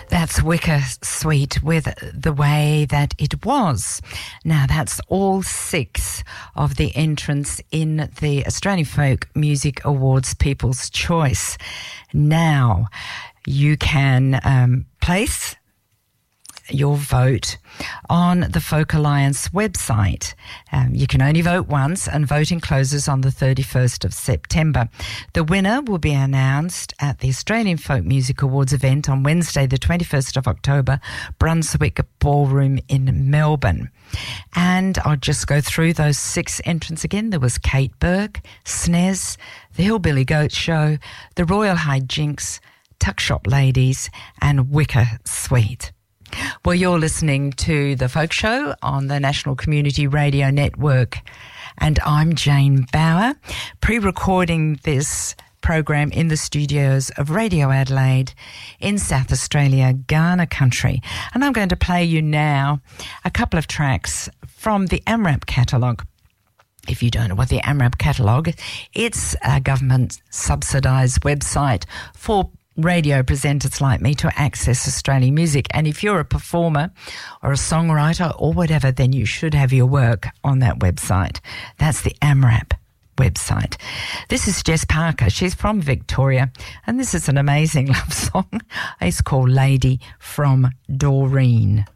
That's Wicker Sweet with The Way That It Was. Now, that's all 6 of the entrants in the Australian Folk Music Awards People's Choice. Now, you can place your vote on the Folk Alliance website. You can only vote once, and voting closes on the 31st of September. The winner will be announced at the Australian Folk Music Awards event on Wednesday, the 21st of October, Brunswick Ballroom in Melbourne. And I'll just go through those 6 entrants again. There was Kate Burke, Snez, the Hillbilly Goat Show, the Royal High Jinks, Tuck Shop Ladies, and Wicker Sweet. Well, you're listening to The Folk Show on the National Community Radio Network, and I'm Jane Bauer, pre-recording this program in the studios of Radio Adelaide in South Australia, Kaurna Country. And I'm going to play you now a couple of tracks from the AMRAP catalogue. If you don't know what the AMRAP catalogue is, it's a government-subsidised website for radio presenters like me to access Australian music. And if you're a performer or a songwriter or whatever, then you should have your work on that website. That's the AMRAP website. This is Jess Parker. She's from Victoria, and this is an amazing love song. It's called Lady from Doreen.